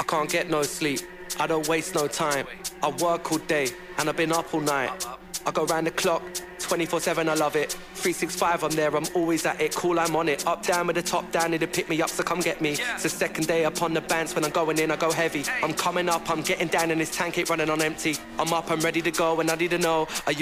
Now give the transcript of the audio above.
can't get no sleep. I don't waste no time. I work all day and I've been up all night. I go round the clock, 24/7, I love it. 365, I'm there, I'm always at it. Cool, I'm on it. Up, down with the top down, need to pick me up, so come get me. It's the second day upon the bands. When I'm going in, I go heavy. I'm coming up, I'm getting down, and this tank ain't running on empty. I'm up, I'm ready to go, and I need to know, are you